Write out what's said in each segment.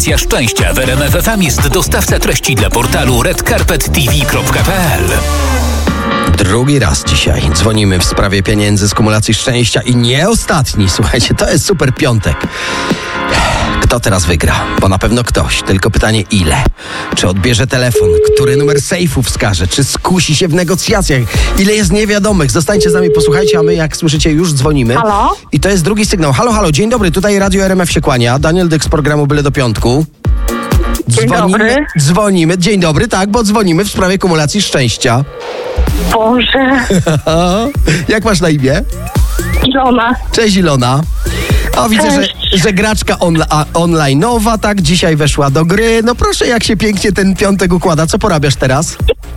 Kumulacja szczęścia w RMF FM jest dostawca treści dla portalu redcarpettv.pl. Drugi raz dzisiaj dzwonimy w sprawie pieniędzy z kumulacji szczęścia i nie ostatni. Słuchajcie, to jest super piątek. Kto teraz wygra? Bo na pewno ktoś. Tylko pytanie ile? Czy odbierze telefon? Który numer sejfu wskaże? Czy skusi się w negocjacjach? Ile jest niewiadomych? Zostańcie z nami, posłuchajcie, a my jak słyszycie już dzwonimy. Halo? I to jest drugi sygnał. Halo, halo, dzień dobry, tutaj Radio RMF się kłania. Daniel Dyk z programu Byle do Piątku. Dzwonimy. Dzień dobry, tak, bo dzwonimy w sprawie kumulacji szczęścia. Boże. Jak masz na imię? Ilona. Cześć Ilona. O, widzę, że graczka online'owa, tak, dzisiaj weszła do gry. No proszę, jak się pięknie ten piątek układa. Co porabiasz teraz?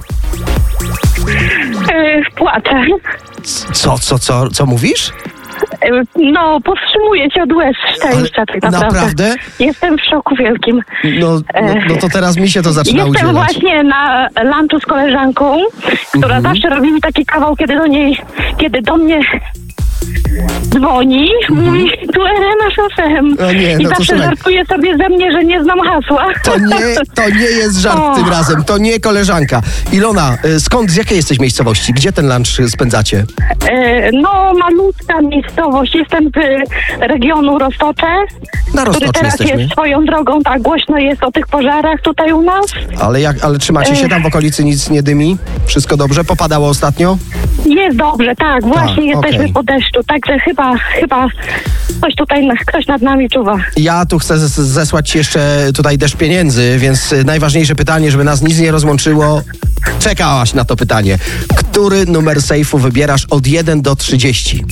Płaczę. Co mówisz? No, powstrzymuję się od łez szczęścia tak naprawdę. Naprawdę? Jestem w szoku wielkim. No to teraz mi się to zaczyna udzielać. Jestem właśnie na lunchu z koleżanką, która zawsze robi mi taki kawał, kiedy do mnie dzwoni, mówi tu RMF FM. I zawsze żartuje sobie ze mnie, że nie znam hasła. To nie jest żart tym razem, to nie koleżanka. Ilona, z jakiej jesteś miejscowości? Gdzie ten lunch spędzacie? No, malutka miejscowość. Jestem z regionu Roztocze. Na Roztoczu który teraz jesteśmy. jest swoją drogą, tak głośno jest o tych pożarach tutaj u nas. Ale trzymacie się tam w okolicy, nic nie dymi? Wszystko dobrze? Popadało ostatnio? Jest dobrze, tak. Właśnie jesteśmy po deszczu, także chyba ktoś nad nami czuwa. Ja tu chcę zesłać ci jeszcze tutaj deszcz pieniędzy, więc najważniejsze pytanie, żeby nas nic nie rozłączyło. Czekałaś na to pytanie. Który numer sejfu wybierasz od 1 do 30?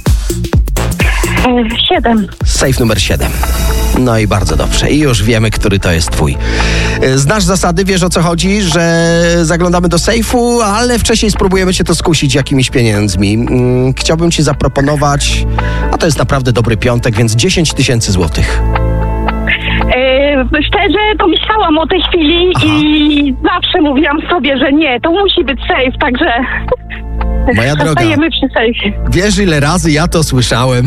7. Sejf numer 7. No i bardzo dobrze. I już wiemy, który to jest twój. Znasz zasady, wiesz o co chodzi, że zaglądamy do sejfu, ale wcześniej spróbujemy cię to skusić jakimiś pieniędzmi. Chciałbym ci zaproponować, a to jest naprawdę dobry piątek, więc 10 000 złotych. Szczerze, to myślałam o tej chwili i zawsze mówiłam sobie, że nie, to musi być safe, także moja droga, zostajemy przy sejfie. Wiesz, ile razy ja to słyszałem?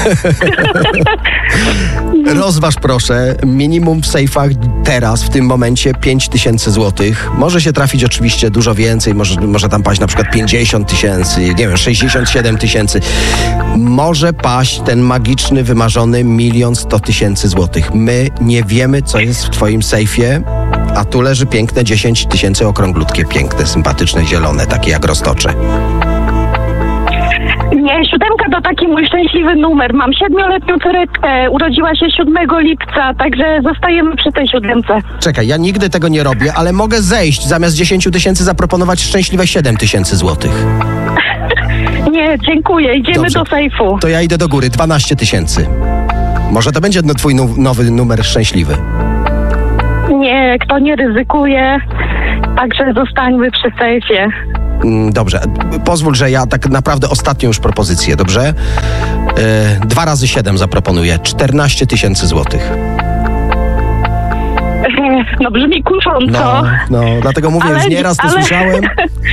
Rozważ proszę, minimum w sejfach teraz, w tym momencie 5 000 złotych. Może się trafić oczywiście dużo więcej, może tam paść na przykład 50 000, nie wiem, 67 000. Może paść ten magiczny, wymarzony 1 100 000 złotych. My nie wiemy, co jest w twoim sejfie, a tu leży piękne 10 000 okrąglutkie, piękne, sympatyczne, zielone, takie jak Roztocze. Nie, 7 to taki mój szczęśliwy numer. Mam 7-letnią córeczkę, urodziła się 7 lipca, także zostajemy przy tej 7. Czekaj, ja nigdy tego nie robię, ale mogę zejść, zamiast 10 000 zaproponować szczęśliwe 7 000 złotych. Nie, dziękuję, idziemy Dobrze. do sejfu. To ja idę do góry, 12 000. Może to będzie twój nowy numer szczęśliwy. Nie, kto nie ryzykuje, także zostańmy przy sejfie. Dobrze, pozwól, że ja tak naprawdę ostatnią już propozycję, dobrze? 2 razy 7 zaproponuję, 14 000 złotych. No brzmi kusząco. No, dlatego mówię, już nieraz to słyszałem.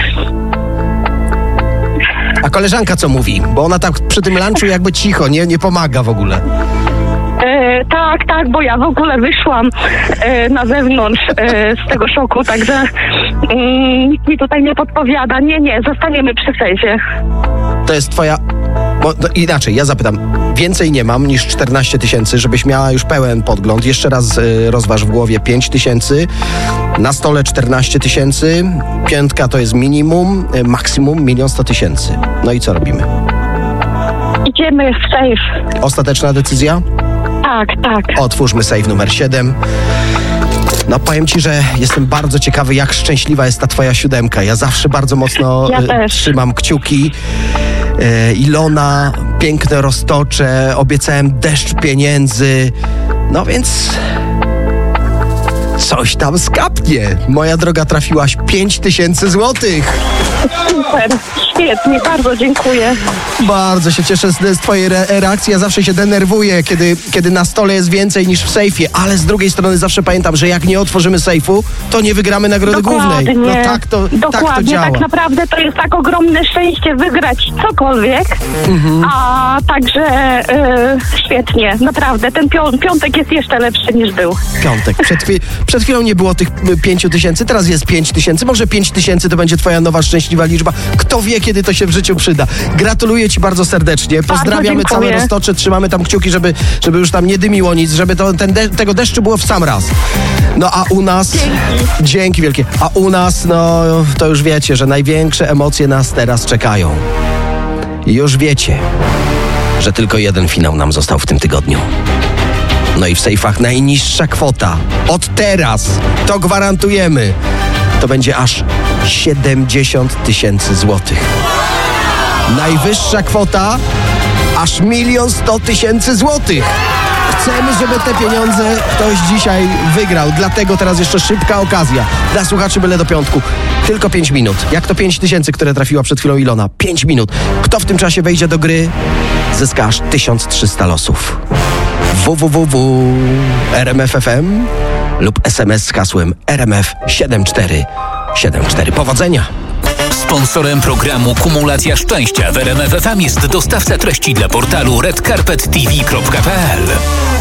A koleżanka co mówi? Bo ona tak przy tym lunchu jakby cicho, nie pomaga w ogóle. Tak, bo ja w ogóle wyszłam na zewnątrz z tego szoku, także nikt mi tutaj nie podpowiada. Nie, zostaniemy przy sejfie. To jest twoja... Inaczej, ja zapytam. Więcej nie mam niż 14 000, żebyś miała już pełen podgląd. Jeszcze raz rozważ w głowie 5 000, na stole 14 000, piątka to jest minimum, maksimum 1 100 000. No i co robimy? Idziemy w sejf. Ostateczna decyzja? Tak. Otwórzmy sejf numer 7. No powiem ci, że jestem bardzo ciekawy, jak szczęśliwa jest ta twoja 7. Ja zawsze bardzo mocno trzymam kciuki. Ilona, piękne Roztocze, obiecałem deszcz pieniędzy. No więc coś tam skapnie. Moja droga, trafiłaś 5000 złotych. Super, świetnie, bardzo dziękuję. Bardzo się cieszę z twojej reakcji. Ja zawsze się denerwuję, kiedy na stole jest więcej niż w sejfie, ale z drugiej strony zawsze pamiętam, że jak nie otworzymy sejfu, to nie wygramy nagrody głównej. No tak to działa. Tak naprawdę to jest tak ogromne szczęście wygrać cokolwiek, a także świetnie, naprawdę. Ten piątek jest jeszcze lepszy niż był. Piątek. Przed chwilą nie było tych 5000, teraz jest 5000. Może 5000 to będzie twoja nowa szczęśliwa liczba. Kto wie, kiedy to się w życiu przyda. Gratuluję ci bardzo serdecznie. Pozdrawiamy całe Roztocze. Trzymamy tam kciuki, żeby już tam nie dymiło nic, żeby tego deszczu było w sam raz. No a u nas... Dzięki wielkie. A u nas, no to już wiecie, że największe emocje nas teraz czekają. I już wiecie, że tylko jeden finał nam został w tym tygodniu. No i w sejfach najniższa kwota. Od teraz, to gwarantujemy, to będzie aż 70 000 złotych. Najwyższa kwota aż 1 100 000 złotych. Chcemy, żeby te pieniądze ktoś dzisiaj wygrał. Dlatego teraz jeszcze szybka okazja. Dla słuchaczy byle do piątku. Tylko 5 minut. Jak to 5000, które trafiła przed chwilą Ilona. 5 minut. Kto w tym czasie wejdzie do gry, zyska aż 1300 losów. www.rmf.fm lub SMS z hasłem RMF7474. Powodzenia! Sponsorem programu Kumulacja Szczęścia w RMF FM jest dostawca treści dla portalu redcarpettv.pl.